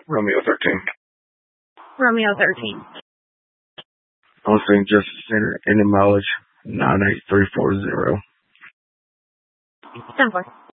Romeo 13. Romeo 13. St. Justice Center, Indy mileage 98340. 10-4.